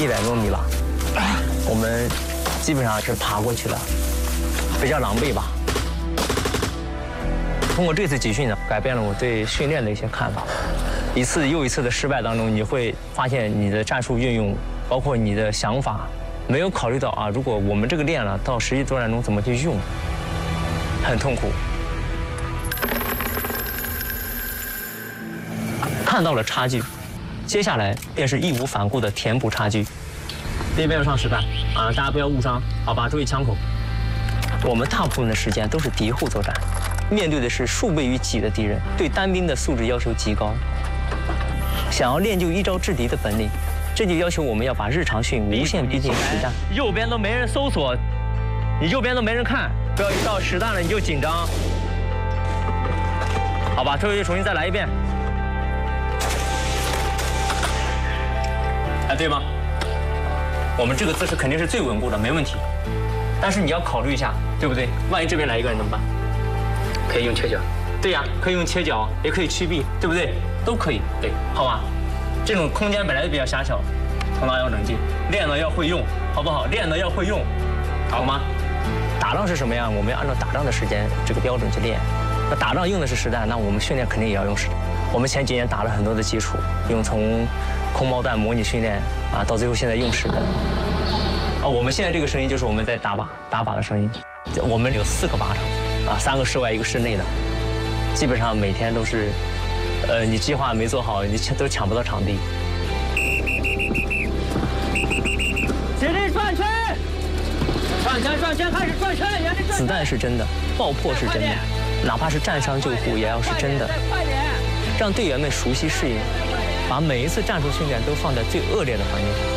100多米吧，我们基本上是爬过去的，比较狼狈吧。通过这次集训呢，改变了我对训练的一些看法。一次又一次的失败当中，你会发现你的战术运用，包括你的想法，没有考虑到啊，如果我们这个练了，到实际作战中怎么去用，很痛苦。看到了差距，接下来便是义无反顾的填补差距。边要上实弹啊，大家不要误伤，好吧？注意枪口。我们大部分的时间都是敌后作战，面对的是数倍于己的敌人，对单兵的素质要求极高。想要练就一招制敌的本领，这就要求我们要把日常训无限逼近实战。右边都没人搜索，你右边都没人看，不要一到实弹了你就紧张。好吧，退回去重新再来一遍。哎，对吗？我们这个姿势肯定是最稳固的，没问题。但是你要考虑一下，对不对？万一这边来一个人怎么办？可以用切角。对呀，可以用切角，也可以屈臂，对不对？都可以，对，好吧？这种空间本来就比较狭小，头脑要冷静，练了要会用，好不好？练了要会用，好吗？打仗是什么样？我们要按照打仗的时间这个标准去练。那打仗用的是实弹，那我们训练肯定也要用实弹。我们前几年打了很多的基础，用从空包弹模拟训练啊，到最后现在用实弹。啊，我们现在这个声音就是我们在打靶的声音。我们有4个靶场，啊，3个室外，1个室内的，基本上每天都是，你计划没做好，你都抢不到场地。起立转圈，转圈，开始转圈，原地转圈。子弹是真的，爆破是真的，哪怕是战伤救护也要是真的。快点，让队员们熟悉适应，把每一次战术训练都放在最恶劣的环境下。